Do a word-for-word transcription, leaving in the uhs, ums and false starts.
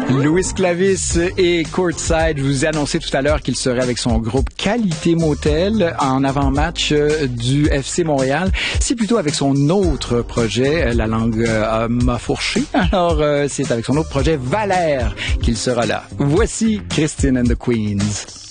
Louis Clavis et Courtside, je vous ai annoncé tout à l'heure qu'il serait avec son groupe Qualité Motel en avant-match du F C Montréal. C'est plutôt avec son autre projet, La langue euh, m'a fourché. Alors, euh, c'est avec son autre projet, Valère, qu'il sera là. Voici Christine and the Queens.